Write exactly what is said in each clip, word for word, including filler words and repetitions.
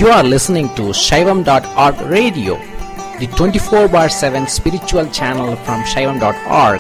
You are listening to Shaivam dot org radio, the twenty-four bar seven spiritual channel from Shaivam dot org.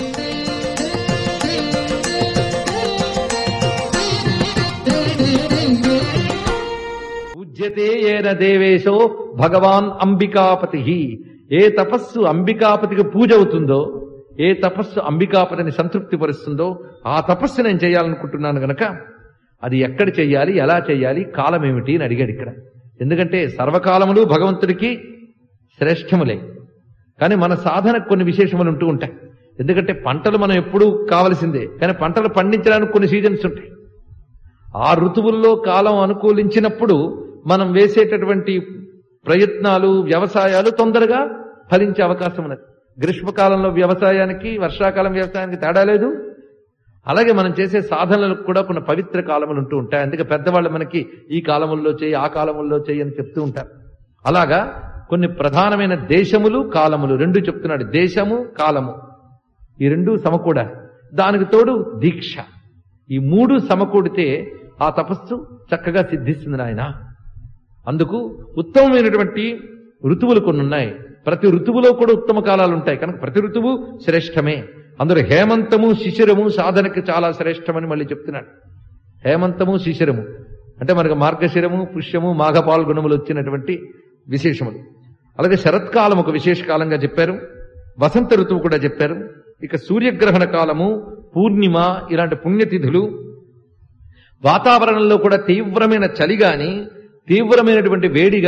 పూజ్యతే ఏన దేవేశో భగవాన్ అంబికాపతి. ఏ తపస్సు అంబికాపతికి పూజ అవుతుందో, ఏ తపస్సు అంబికాపతిని సంతృప్తి పరుస్తుందో ఆ తపస్సు నేను చేయాలనుకుంటున్నాను గనక అది ఎక్కడ చెయ్యాలి, ఎలా చెయ్యాలి, కాలం ఏమిటి అని అడిగాడు ఇక్కడ. ఎందుకంటే సర్వకాలములు భగవంతుడికి శ్రేష్టములే, కానీ మన సాధనకు కొన్ని విశేషములు ఉంటూ ఉంటాయి. ఎందుకంటే పంటలు మనం ఎప్పుడూ కావలసిందే, కానీ పంటలు పండించడానికి కొన్ని సీజన్స్ ఉంటాయి. ఆ ఋతువుల్లో కాలం అనుకూలించినప్పుడు మనం వేసేటటువంటి ప్రయత్నాలు, వ్యవసాయాలు తొందరగా ఫలించే అవకాశం ఉన్నది. గ్రీష్మకాలంలో వ్యవసాయానికి వర్షాకాలం వ్యవసాయానికి తేడా లేదు. అలాగే మనం చేసే సాధనలకు కూడా కొన్ని పవిత్ర కాలములు ఉంటూ ఉంటాయి. అందుకే పెద్దవాళ్ళు మనకి ఈ కాలముల్లో చేయి, ఆ కాలముల్లో చేయి అని చెప్తూ ఉంటారు. అలాగా కొన్ని ప్రధానమైన దేశములు, కాలములు రెండు చెప్తున్నాడు. దేశము, కాలము ఈ రెండు సమకూడాలి. దానికి తోడు దీక్ష, ఈ మూడు సమకూడితే ఆ తపస్సు చక్కగా సిద్ధిస్తుంది నాయన. అందుకు ఉత్తమమైనటువంటి ఋతువులు కొన్ని ఉన్నాయి. ప్రతి ఋతువులో కూడా ఉత్తమ కాలాలు ఉంటాయి కనుక ప్రతి ఋతువు శ్రేష్టమే. అందులో హేమంతము, శిశిరము సాధనకి చాలా శ్రేష్టమని మళ్ళీ చెప్తున్నాడు. హేమంతము, శిశిరము అంటే మనకు మార్గశిరము, పుష్యము, మాఘ పాల్గొనములు వచ్చినటువంటి విశేషములు. అలాగే శరత్కాలం ఒక విశేష కాలంగా చెప్పారు. వసంత ఋతువు కూడా చెప్పారు. ఇక సూర్యగ్రహణ కాలము, పూర్ణిమ ఇలాంటి పుణ్యతిథులు, వాతావరణంలో కూడా తీవ్రమైన చలి గాని తీవ్రమైనటువంటి వేడిగా